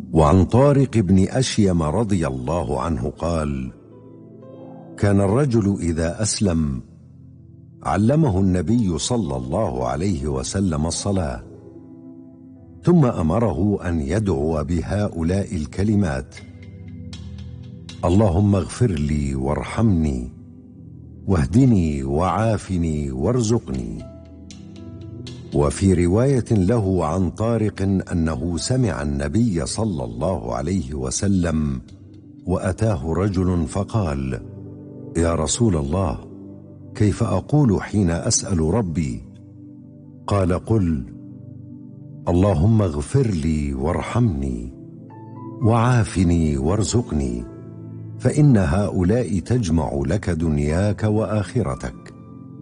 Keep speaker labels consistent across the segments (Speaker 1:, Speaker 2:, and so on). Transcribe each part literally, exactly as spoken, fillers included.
Speaker 1: وعن طارق بن أشيم رضي الله عنه قال: كان الرجل إذا أسلم علمه النبي صلى الله عليه وسلم الصلاة، ثم أمره أن يدعو بهؤلاء الكلمات: اللهم اغفر لي وارحمني واهدني وعافني وارزقني. وفي رواية له عن طارق أنه سمع النبي صلى الله عليه وسلم وأتاه رجل فقال: يا رسول الله، كيف أقول حين أسأل ربي؟ قال: قل: اللهم اغفر لي وارحمني وعافني وارزقني، فإن هؤلاء تجمع لك دنياك وآخرتك.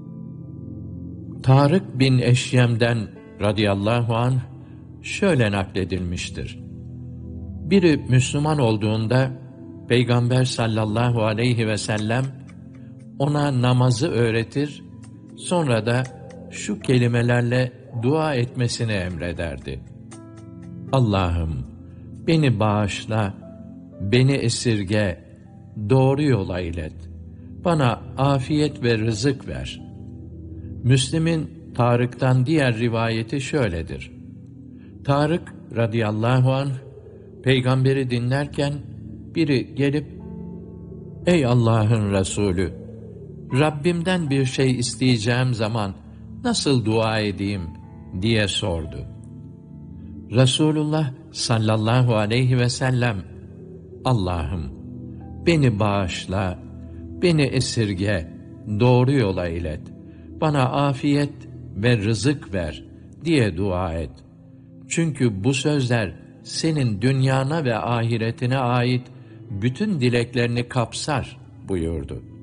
Speaker 2: Tarık bin Eşyem'den radıyallahu anh şöyle nakledilmiştir. Biri Müslüman olduğunda Peygamber sallallahu aleyhi ve sellem ona namazı öğretir, sonra da şu kelimelerle dua etmesini emrederdi: Allah'ım, beni bağışla, beni esirge, doğru yola ilet, bana afiyet ve rızık ver. Müslim'in Tarık'tan diğer rivayeti şöyledir: Tarık radıyallahu anh peygamberi dinlerken biri gelip, ey Allah'ın Resulü, Rabbimden bir şey isteyeceğim zaman nasıl dua edeyim diye sordu. Resulullah sallallahu aleyhi ve sellem, Allah'ım, beni bağışla, beni esirge, doğru yola ilet, bana afiyet ve rızık ver diye dua et. Çünkü bu sözler senin dünyana ve ahiretine ait bütün dileklerini kapsar buyurdu.